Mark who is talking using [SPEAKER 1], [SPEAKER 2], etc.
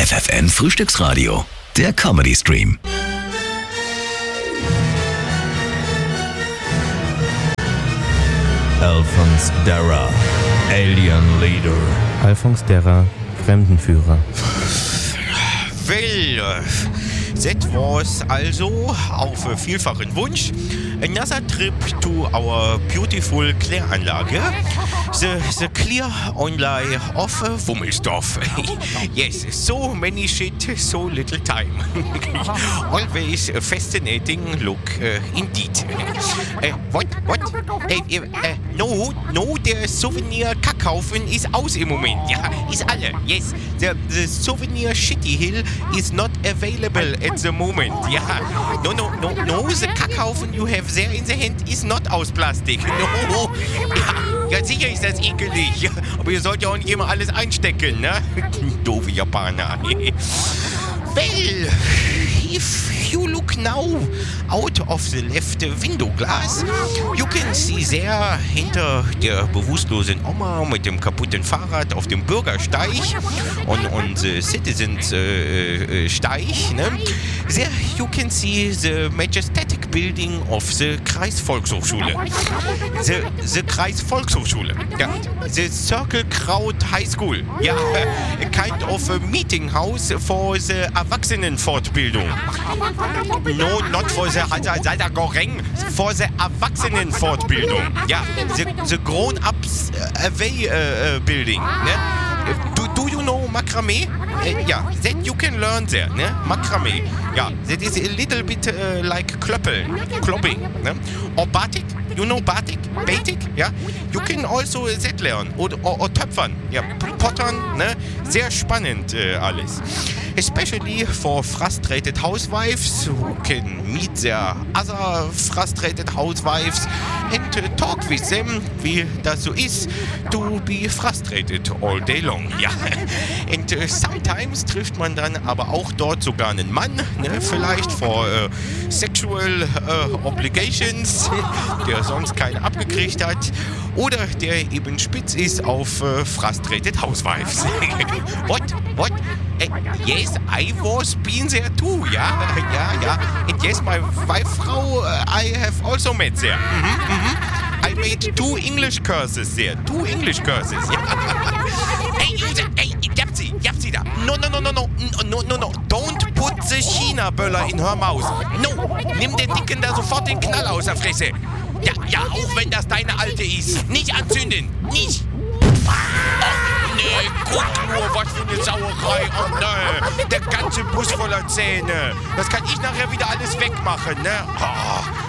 [SPEAKER 1] FFN Frühstücksradio, der Comedy Stream.
[SPEAKER 2] Alphonse Darra, Alien Leader.
[SPEAKER 3] Alphonse Darra, Fremdenführer.
[SPEAKER 4] Well, that was also, auf vielfachen Wunsch, another trip to our beautiful Kläranlage, the Clear Online of Wummelsdorf. Yes, so many shit, so little time. Always a fascinating look, indeed. What? No, der Souvenir-Kackhaufen ist aus im Moment. Ja, ist alle. Yes, the Souvenir Shitty Hill is not available at the moment. Ja, no, the Kackhaufen you have there in the hand is not aus Plastik. No. Ja, sicher ist das ekelig. Aber ihr sollt ja auch nicht immer alles einstecken, ne? Doofe Japaner. Well, if you look now out of the left window glass, you can see there hinter der bewusstlosen Oma mit dem kaputten Fahrrad auf dem Bürgersteig und the Citizens Steig, ne? There you can see the majestic building of the Kreisvolkshochschule. The Kreisvolkshochschule. Ja, the Circle Kraut High School. Ja, a kind of a meeting house for the Erwachsenenfortbildung. No, not for the Goreng, for the Erwachsenenfortbildung. Ja, the grown-ups away building. Ne? Do you know Makramee? Yeah, that you can learn there, ne? Makramee. Yeah, that is a little bit like klopping, ne? Or batik, you know batik? Yeah? You can also that learn. Or töpfern, ja, pottern, ne? Sehr spannend alles. Especially for frustrated housewives who can meet their other frustrated housewives and talk with them, wie das so ist, to be frustrated all day long. Ja. And sometimes trifft man dann aber auch dort sogar einen Mann, ne, vielleicht for sexual obligations, der sonst keine abgekriegt hat, oder der eben spitz ist auf frustrated housewives. What? Yes, I was been there too, ja. And yes, my wife Frau, I have also met there. I made 2 English courses there. 2 English courses. Ja. Hey, ihr habt sie da. No. Don't put the China-Böller in her mouth. No, nimm den Dicken da sofort den Knall aus der Fresse. Ja, auch wenn das deine Alte ist. Nicht anzünden, nicht. Nee, guck nur, was für eine Sauerei. Oh ne, der ganze Bus voller Zähne. Das kann ich nachher wieder alles wegmachen, ne? Oh.